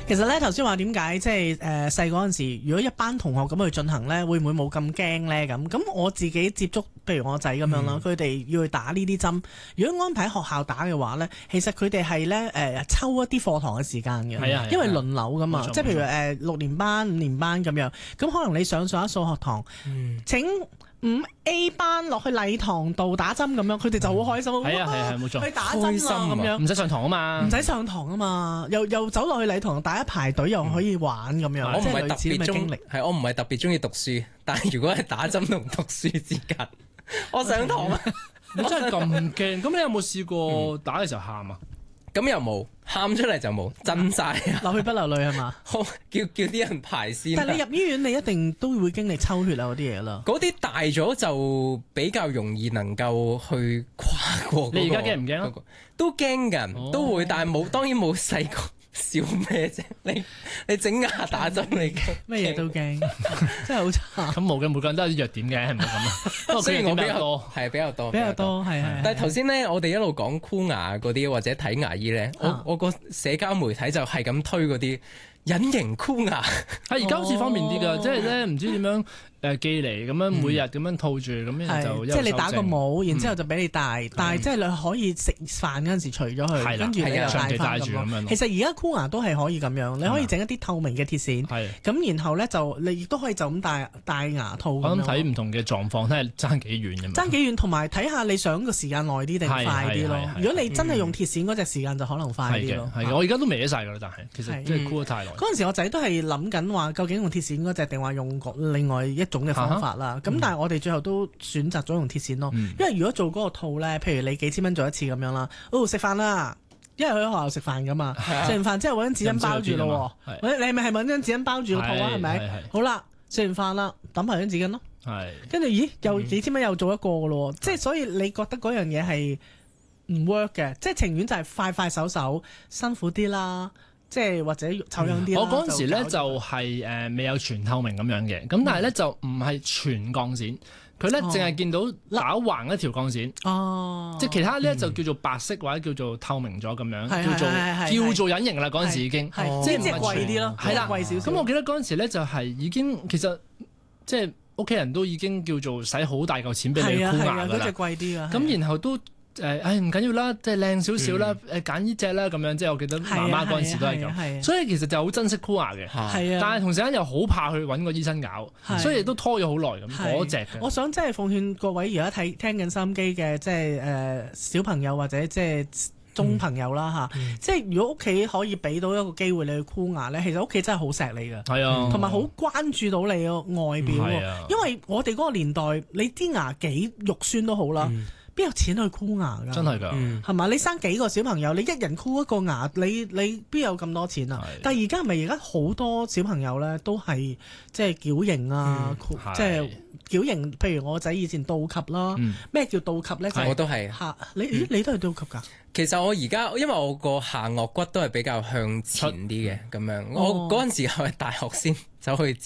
其實咧，頭先話點解即係細嗰陣時，如果一班同學咁去進行咧，會唔會冇咁驚咧？咁我自己接觸，譬如我仔咁樣啦，佢哋要去打呢啲針。如果安排喺學校打嘅話咧，其實佢哋係咧抽一啲課堂嘅時間嘅，因為輪流噶嘛。即係譬如6年班、5年班咁樣，咁可能你上咗數學堂，請5A 班落去禮堂度打針咁樣，佢哋就好開心。 係冇錯， 去打針啦咁樣， 唔使上堂啊嘛， 唔使上堂啊嘛，又走落去禮堂大家排隊又可以玩咁樣， 我唔係特別經歷。 我唔係特別中意讀書，但係如果係打針同讀書之間，我上堂啊！ 你真係咁驚？咁你有冇試過打嘅時候喊啊？ 咁又冇，喊出嚟就冇，震晒， 流血不流淚係嘛？ 叫啲人排先。 但係你入醫院，你一定都會經歷抽血啊嗰啲嘢啦。 嗰啲大咗就比較容易能夠去跨過。 你而家驚唔驚啊？ 都驚㗎，都會，但係當然冇細個。笑咩啫？你整牙打針你驚咩嘢都驚，真係好差。 咁冇嘅，每個人都有啲弱點嘅，係咪咁啊？ 雖然我比較多， 係比較多， 係。 但係頭先咧，我哋一路講箍牙嗰啲或者睇牙醫咧，我個社交媒體就係咁推嗰啲隱形箍牙。 係而家好似方便啲㗎，即係咧唔知點樣寄嚟咁樣每日咁樣套住咁樣就即係你打個帽，然之後就俾你戴，但係即係你可以食飯嗰陣時除咗佢，跟住你又戴翻咁樣。其實而家箍牙都係可以咁樣，你可以整一啲透明嘅鐵線，咁然後咧就你亦都可以就咁戴牙套。 我諗睇唔同嘅狀況，睇下爭幾遠㗎嘛。 爭幾遠，同埋睇下你想個時間耐啲定快啲咯。如果你真係用鐵線嗰隻時間就可能快啲咯。 係嘅，我而家都歪曬㗎啦，但係其實即係箍得太耐。 嗰陣時我仔都係諗緊話，究竟用鐵線嗰隻定話用另外一種嘅方法啦。咁但係我哋最後都選擇咗用鐵線咯。因為如果做嗰個套咧，譬如你幾千蚊做一次咁樣啦，食飯啦，因為佢喺學校食飯噶嘛，食完飯之後揾張紙巾包住咯。你係咪揾張紙巾包住個套啊？係咪？好啦，食完飯啦，抌埋張紙巾咯。跟住又幾千蚊又做一個噶咯。即係所以你覺得嗰樣嘢係唔 work 嘅，即係情願就係快快手手，辛苦啲啦。即係或者醜樣啲。 我嗰陣時咧就係未有全透明咁樣嘅，咁但係咧就唔係全鋼線，佢咧淨係見到打橫一條鋼線。即係其他咧就叫做白色或者叫做透明咗咁樣，叫做隱形啦。嗰陣時已經即係貴啲咯，係啦，貴少少。 咁我記得嗰陣時咧就係已經其實即係屋企人都已經叫做使好大嚿錢俾你箍牙㗎啦。 嗰隻貴啲啊。 咁然後都。唔緊要啦，即係靚少少啦，揀呢隻啦咁樣，即係我記得媽媽嗰陣時都係咁，所以其實就好珍惜箍牙嘅，但係同時間又好怕去揾個醫生搞，所以都拖咗好耐咁嗰隻嘅。 我想真係奉勸各位而家聽緊收音機嘅，即係小朋友或者即係中朋友啦嚇，即係如果屋企可以俾到一個機會你去箍牙咧，其實屋企真係好錫你㗎，同埋好關注到你個外表喎，因為我哋嗰個年代，你啲牙幾肉酸都好啦。邊有錢去箍牙㗎？ 真係㗎， 係嘛？你生幾個小朋友，你一人箍一個牙，你邊有咁多錢啊？但係而家係咪而家好多小朋友咧都係即係矯形啊？即係矯形，譬如我仔以前倒及啦。咩叫倒及咧？ 我都係你都係倒及㗎？ 其實我而家因為我個下顎骨都係比較向前啲嘅咁樣，我嗰陣時係大學先走去。